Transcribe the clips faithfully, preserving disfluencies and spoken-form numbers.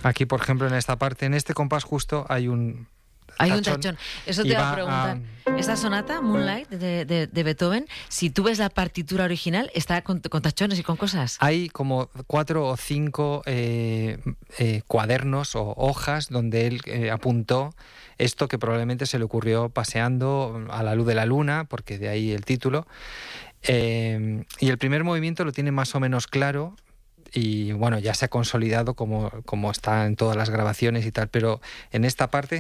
Aquí, por ejemplo, en esta parte, en este compás justo, hay un Hay tachón. un tachón. Eso te iba a preguntar. A... Esta sonata, Moonlight, de, de, de Beethoven, si tú ves la partitura original, está con, con tachones y con cosas. Hay como cuatro o cinco eh, eh, cuadernos o hojas donde él eh, apuntó esto que probablemente se le ocurrió paseando a la luz de la luna, porque de ahí el título. Eh, y el primer movimiento lo tiene más o menos claro. Y bueno, ya se ha consolidado como, como está en todas las grabaciones y tal, pero en esta parte,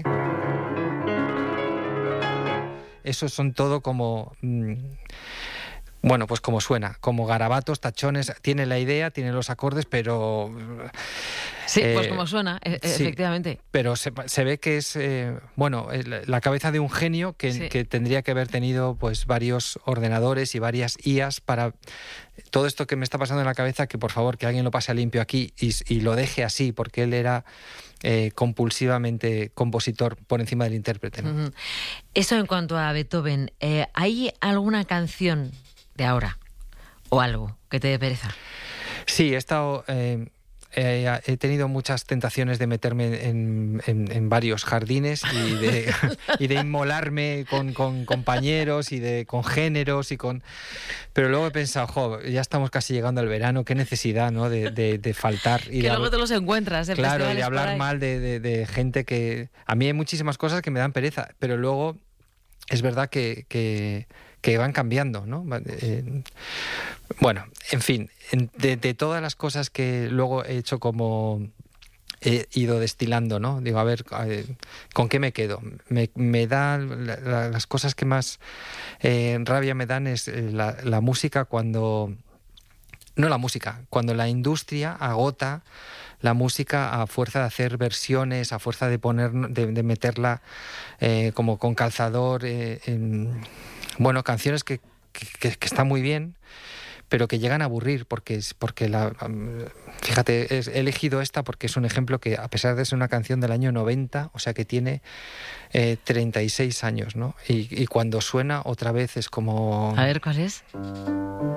esos son todo como, mmm, bueno, pues como suena, como garabatos, tachones, tiene la idea, tiene los acordes, pero... Sí, eh, pues como suena, e- sí, efectivamente. Pero se, se ve que es, eh, bueno, la cabeza de un genio que, sí. que tendría que haber tenido pues varios ordenadores y varias I As para... Todo esto que me está pasando en la cabeza, que por favor que alguien lo pase a limpio aquí y, y lo deje así, porque él era eh, compulsivamente compositor por encima del intérprete, ¿no? Uh-huh. Eso en cuanto a Beethoven, eh, ¿hay alguna canción de ahora o algo que te dé pereza? Sí, he estado... Eh, Eh, he tenido muchas tentaciones de meterme en, en, en varios jardines y de, y de inmolarme con, con compañeros y de con géneros y con... Pero luego he pensado, jo, ya estamos casi llegando al verano, qué necesidad, ¿no? de, de, de faltar. Y que de luego te los encuentras. En claro, y de hablar mal de, de, de gente que... A mí hay muchísimas cosas que me dan pereza, pero luego es verdad que... que que van cambiando, ¿no? Eh, bueno, en fin, de, de todas las cosas que luego he hecho como he ido destilando, ¿no? Digo, a ver, eh, ¿con qué me quedo? Me, me da la, la, las cosas que más eh, rabia me dan es la, la música cuando... No la música, cuando la industria agota la música a fuerza de hacer versiones, a fuerza de poner, de, de meterla eh, como con calzador eh, en... Bueno, canciones que, que, que están muy bien, pero que llegan a aburrir, porque, porque la, fíjate, he elegido esta porque es un ejemplo que, a pesar de ser una canción del año noventa, o sea que tiene eh, treinta y seis años, ¿no? Y, y cuando suena otra vez es como... A ver, ¿cuál es?